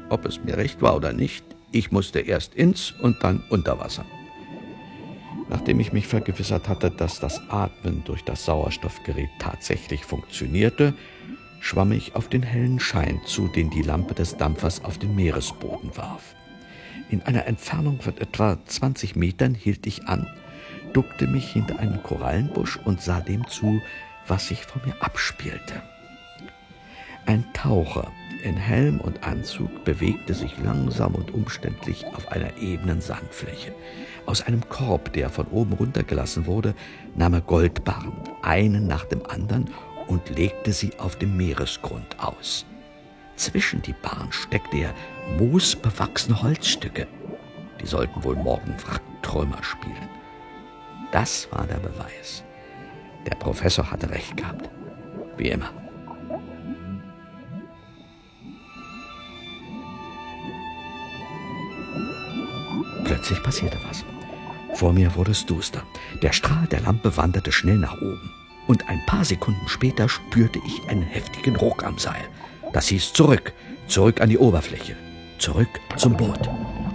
Ob es mir recht war oder nicht, ich musste erst ins und dann unter Wasser. Nachdem ich mich vergewissert hatte, dass das Atmen durch das Sauerstoffgerät tatsächlich funktionierte, schwamm ich auf den hellen Schein zu, den die Lampe des Dampfers auf den Meeresboden warf. In einer Entfernung von etwa 20 Metern hielt ich an, duckte mich hinter einen Korallenbusch und sah dem zu, was sich vor mir abspielte. Ein Taucher in Helm und Anzug bewegte sich langsam und umständlich auf einer ebenen Sandfläche. Aus einem Korb, der von oben runtergelassen wurde, nahm er Goldbarren, einen nach dem anderen, und legte sie auf dem Meeresgrund aus. Zwischen die Barren steckte er moosbewachsene Holzstücke. Die sollten wohl morgen Wrackträumer spielen. Das war der Beweis. Der Professor hatte recht gehabt. Wie immer. Plötzlich passierte was. Vor mir wurde es duster. Der Strahl der Lampe wanderte schnell nach oben. Und ein paar Sekunden später spürte ich einen heftigen Ruck am Seil. Das hieß zurück an die Oberfläche, zurück zum Boot.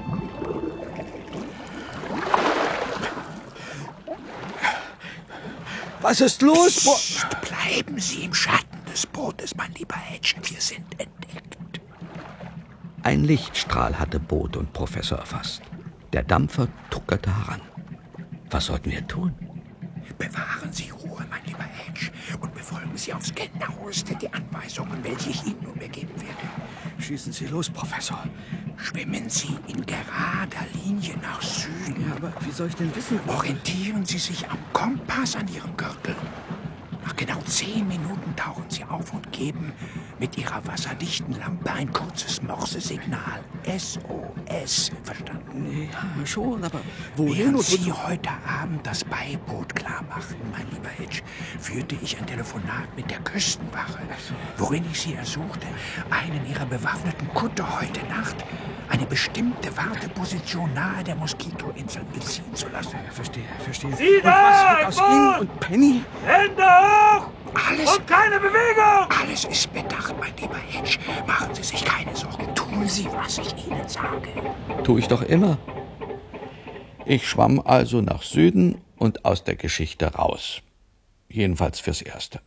Was ist los? Psst, bleiben Sie im Schatten des Bootes, mein lieber Hedge. Wir sind entdeckt. Ein Lichtstrahl hatte Boot und Professor erfasst. Der Dampfer tuckerte heran. Was sollten wir tun? Bewahren Sie Ruhe, mein lieber Hedge, und befolgen Sie aufs Genaueste die Anweisungen, welche ich Ihnen nun mir geben werde. Schießen Sie los, Professor. Schwimmen Sie in gerader Linie nach Süden. Ja, aber wie soll ich denn wissen? Orientieren Sie sich am Kompass an Ihrem Gürtel. Nach genau 10 Minuten tauchen Sie auf und geben mit Ihrer wasserdichten Lampe ein kurzes Morsesignal. SOS. Verstanden? Nee, schon, aber wohin Während und Sie wozu? heute Abend das Beiboot klar machten, mein lieber Hedge, führte ich ein Telefonat mit der Küstenwache, worin ich Sie ersuchte, einen Ihrer bewaffneten Kutter heute Nacht eine bestimmte Warteposition nahe der Moskitoinsel beziehen zu lassen. Verstehe. Sie Und da, was wird aus Boot! Ihnen und Penny? Hände hoch! Alles, Und keine Bewegung! alles ist bedacht, mein lieber Hedge. Machen Sie sich keine Sorgen. Tun Sie, was ich Ihnen sage. Tu ich doch immer. Ich schwamm also nach Süden und aus der Geschichte raus. Jedenfalls fürs Erste.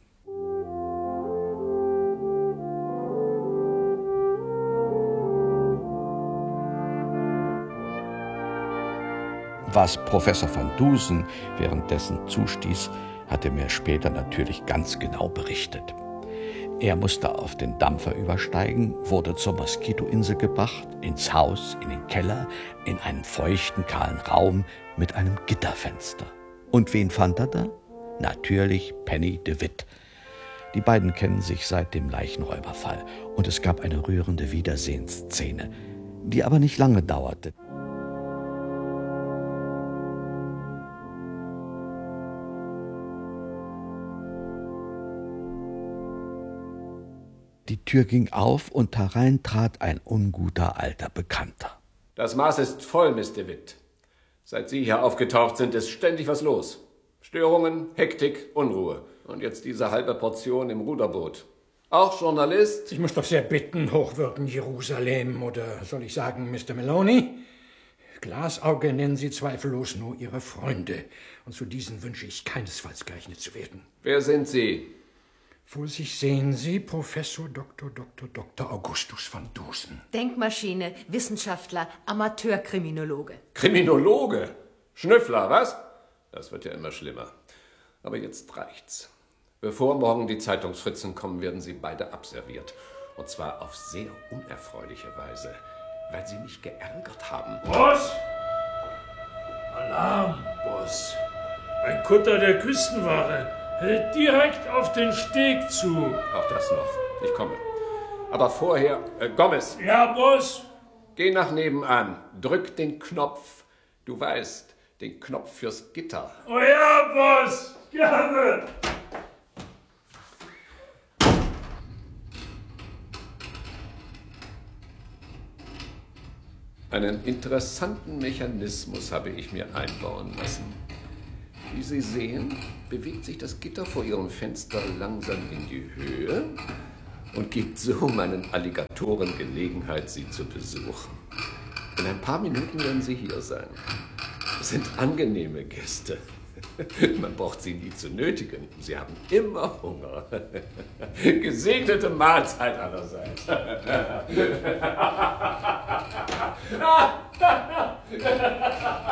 Was Professor van Dusen währenddessen zustieß, hatte mir später natürlich ganz genau berichtet. Er musste auf den Dampfer übersteigen, wurde zur Moskitoinsel gebracht, ins Haus, in den Keller, in einen feuchten, kahlen Raum mit einem Gitterfenster. Und wen fand er da? Natürlich Penny DeWitt. Die beiden kennen sich seit dem Leichenräuberfall und es gab eine rührende Wiedersehensszene, die aber nicht lange dauerte. Die Tür ging auf und herein trat ein unguter alter Bekannter. Das Maß ist voll, Miss DeWitt. Seit Sie hier aufgetaucht sind, ist ständig was los. Störungen, Hektik, Unruhe. Und jetzt diese halbe Portion im Ruderboot. Auch Journalist? Ich muss doch sehr bitten, Hochwürden Jerusalem, oder soll ich sagen, Mr. Maloney? Glasauge nennen Sie zweifellos nur Ihre Freunde. Und zu diesen wünsche ich keinesfalls gerechnet zu werden. Wer sind Sie? Vor sich sehen Sie Professor Dr. Augustus van Dusen. Denkmaschine, Wissenschaftler, Amateurkriminologe. Kriminologe? Schnüffler, was? Das wird ja immer schlimmer. Aber jetzt reicht's. Bevor morgen die Zeitungsfritzen kommen, werden Sie beide abserviert. Und zwar auf sehr unerfreuliche Weise, weil Sie mich geärgert haben. Boss! Alarm, Boss! Ein Kutter der Küstenwache hält direkt auf den Steg zu. Auch das noch. Ich komme. Aber vorher, Gomez. Ja, Boss? Geh nach nebenan. Drück den Knopf. Du weißt, den Knopf fürs Gitter. Oh ja, Boss! Gerne! Einen interessanten Mechanismus habe ich mir einbauen lassen. Wie Sie sehen, bewegt sich das Gitter vor Ihrem Fenster langsam in die Höhe und gibt so meinen Alligatoren Gelegenheit, Sie zu besuchen. In ein paar Minuten werden Sie hier sein. Es sind angenehme Gäste. Man braucht sie nie zu nötigen. Sie haben immer Hunger. Gesegnete Mahlzeit allerseits.